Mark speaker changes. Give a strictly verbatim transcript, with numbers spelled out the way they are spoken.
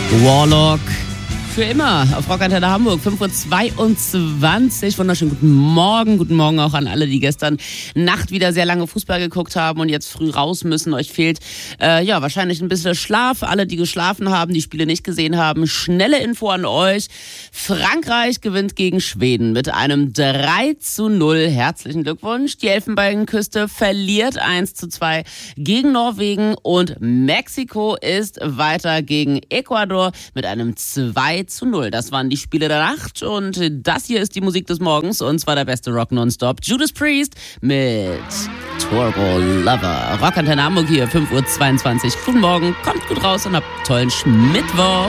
Speaker 1: Warlock. Für immer auf Rockantenne Hamburg, fünf Uhr zweiundzwanzig. Wunderschönen guten Morgen. Guten Morgen auch an alle, die gestern Nacht wieder sehr lange Fußball geguckt haben und jetzt früh raus müssen. Euch fehlt äh, ja wahrscheinlich ein bisschen Schlaf. Alle, die geschlafen haben, die Spiele nicht gesehen haben, schnelle Info an euch. Frankreich gewinnt gegen Schweden mit einem drei zu null. Herzlichen Glückwunsch. Die Elfenbeinküste verliert eins zu zwei gegen Norwegen und Mexiko ist weiter gegen Ecuador mit einem zwei zu null. Das waren die Spiele der Nacht und das hier ist die Musik des Morgens und zwar der beste Rock nonstop. Judas Priest mit Turbo Lover. Rockantenne Hamburg hier, fünf Uhr zweiundzwanzig. Guten Morgen, kommt gut raus und habt einen tollen Mittwoch.